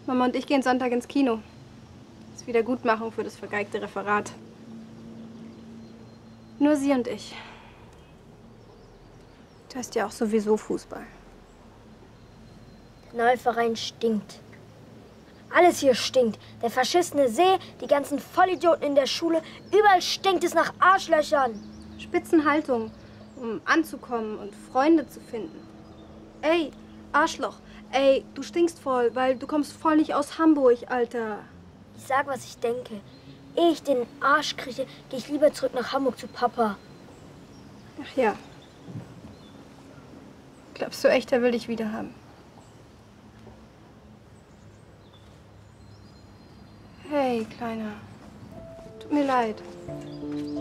Mama und ich gehen Sonntag ins Kino. Das ist Wiedergutmachung für das vergeigte Referat. Nur sie und ich. Du hast ja auch sowieso Fußball. Der neue Verein stinkt. Alles hier stinkt. Der verschissene See, die ganzen Vollidioten in der Schule. Überall stinkt es nach Arschlöchern. Spitzenhaltung, um anzukommen und Freunde zu finden. Ey, Arschloch. Ey, du stinkst voll, weil du kommst voll nicht aus Hamburg, Alter. Ich sag, was ich denke. Ehe ich den Arsch kriege, gehe ich lieber zurück nach Hamburg zu Papa. Ach ja. Glaubst du echt, er will dich wieder haben? Hey, Kleiner. Tut mir leid.